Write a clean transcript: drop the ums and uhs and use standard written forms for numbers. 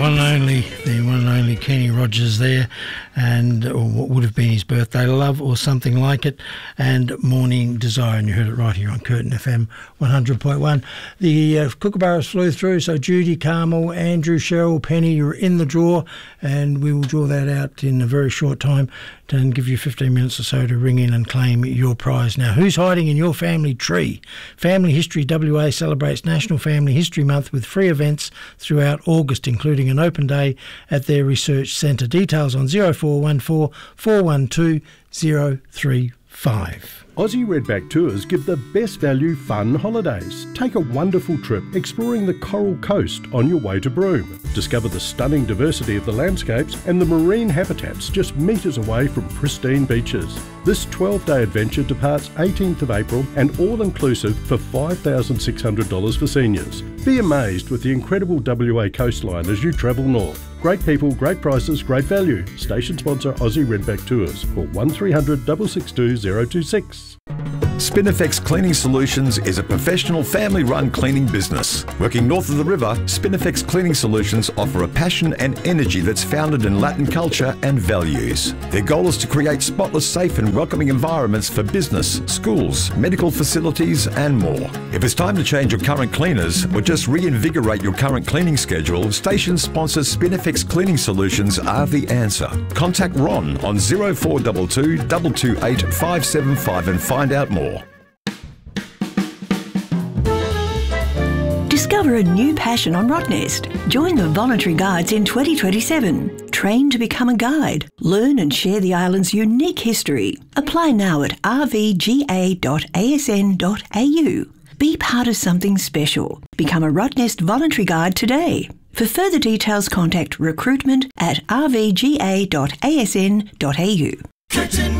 The one and only Kenny Rogers there, and or what would have been his birthday, Love or Something Like It, and Morning Desire, and you heard it right here on Curtin FM 100.1. The Kookaburras flew through, so Judy, Carmel, Andrew, Cheryl, Penny, you're in the draw, and we will draw that out in a very short time and give you 15 minutes or so to ring in and claim your prize. Now, who's hiding in your family tree? Family History WA celebrates National Family History Month with free events throughout August, including an open day at their research centre. Details on 0414 412 035. Aussie Redback Tours give the best value fun holidays. Take a wonderful trip exploring the Coral Coast on your way to Broome. Discover the stunning diversity of the landscapes and the marine habitats just metres away from pristine beaches. This 12-day adventure departs 18th of April and all-inclusive for $5,600 for seniors. Be amazed with the incredible WA coastline as you travel north. Great people, great prices, great value. Station sponsor Aussie Redback Tours. Call 1300 662 026. Spinifex Cleaning Solutions is a professional family-run cleaning business. Working north of the river, Spinifex Cleaning Solutions offer a passion and energy that's founded in Latin culture and values. Their goal is to create spotless, safe and welcoming environments for business, schools, medical facilities and more. If it's time to change your current cleaners or just reinvigorate your current cleaning schedule, station sponsor Spinifex Cleaning Solutions are the answer. Contact Ron on 0422 228 575 and find out more. Discover a new passion on Rottnest. Join the voluntary guides in 2027. Train to become a guide. Learn and share the island's unique history. Apply now at rvga.asn.au. Be part of something special. Become a Rottnest voluntary guide today. For further details, contact recruitment@rvga.asn.au.